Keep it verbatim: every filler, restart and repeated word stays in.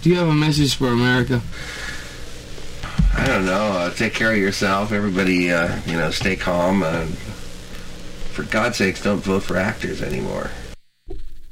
Do you have a message for America? I don't know. Uh, take care of yourself. Everybody, uh, you know, stay calm. Uh, for God's sakes, don't vote for actors anymore.